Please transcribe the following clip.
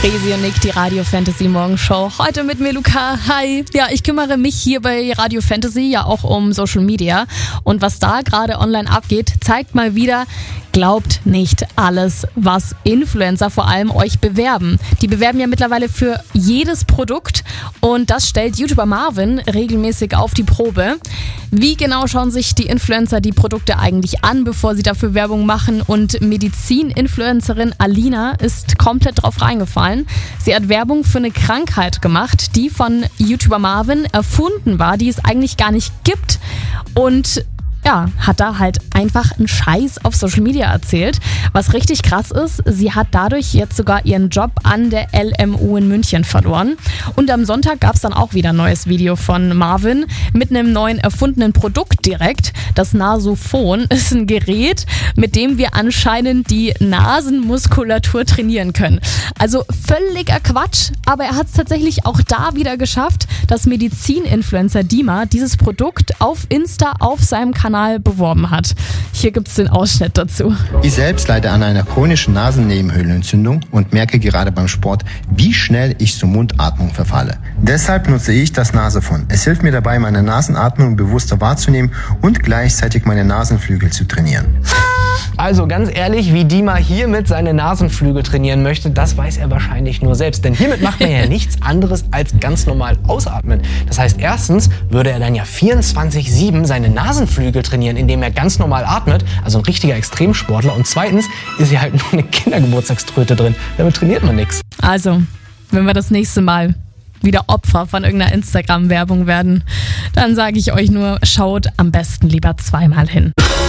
Resi und Nick, die Radio Fantasy Morgenshow. Heute mit mir Luca. Hi. Ja, ich kümmere mich hier bei Radio Fantasy ja auch um Social Media. Und was da gerade online abgeht, zeigt mal wieder, glaubt nicht alles, was Influencer vor allem euch bewerben. Die bewerben ja mittlerweile für jedes Produkt und das stellt YouTuber Marvin regelmäßig auf die Probe. Wie genau schauen sich die Influencer die Produkte eigentlich an, bevor sie dafür Werbung machen? Und Medizin-Influencerin Alina ist komplett drauf reingefallen. Sie hat Werbung für eine Krankheit gemacht, die von YouTuber Marvin erfunden war, die es eigentlich gar nicht gibt. Und ja, hat da halt einfach einen Scheiß auf Social Media erzählt. Was richtig krass ist, sie hat dadurch jetzt sogar ihren Job an der LMU in München verloren. Und am Sonntag gab es dann auch wieder ein neues Video von Marvin mit einem neuen erfundenen Produkt direkt. Das Nasophon ist ein Gerät, mit dem wir anscheinend die Nasenmuskulatur trainieren können. Also völliger Quatsch, aber er hat es tatsächlich auch da wieder geschafft, dass Medizin-Influencer Dima dieses Produkt auf Insta auf seinem Kanal beworben hat. Hier gibt es den Ausschnitt dazu. Ich selbst leide an einer chronischen Nasennebenhöhlenentzündung und merke gerade beim Sport, wie schnell ich zur Mundatmung verfalle. Deshalb nutze ich das Nasophon. Es hilft mir dabei, meine Nasenatmung bewusster wahrzunehmen und gleichzeitig meine Nasenflügel zu trainieren. Also ganz ehrlich, wie Dima hiermit seine Nasenflügel trainieren möchte, das weiß er wahrscheinlich nur selbst. Denn hiermit macht man ja nichts anderes als ganz normal ausatmen. Das heißt, erstens würde er dann ja 24/7 seine Nasenflügel trainieren, indem er ganz normal atmet, also ein richtiger Extremsportler. Und zweitens ist hier halt nur eine Kindergeburtstagströte drin. Damit trainiert man nichts. Also, wenn wir das nächste Mal wieder Opfer von irgendeiner Instagram-Werbung werden, dann sage ich euch nur, schaut am besten lieber zweimal hin.